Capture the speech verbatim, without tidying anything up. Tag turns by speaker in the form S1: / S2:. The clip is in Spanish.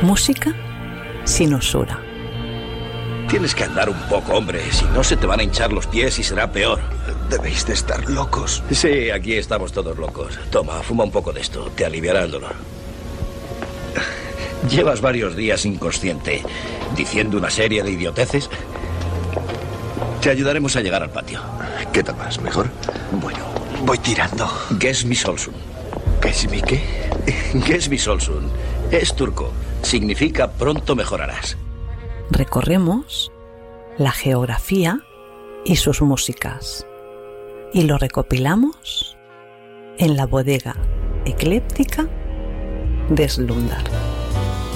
S1: Música sin usura.
S2: Tienes que andar un poco, hombre. Si no, se te van a hinchar los pies y será peor.
S3: Debéis de estar locos.
S2: Sí, aquí estamos todos locos. Toma, fuma un poco de esto. Te aliviará el dolor. Llevas varios días inconsciente, diciendo una serie de idioteces. Te ayudaremos a llegar al patio.
S3: ¿Qué tal más? ¿Mejor?
S2: Bueno,
S3: voy tirando.
S2: Gesmi Solsun.
S3: ¿Gesmi qué?
S2: Gesmi Solsun. Es turco. Significa pronto mejorarás.
S1: Recorremos la geografía y sus músicas y lo recopilamos en la bodega ecléptica de Slumdar.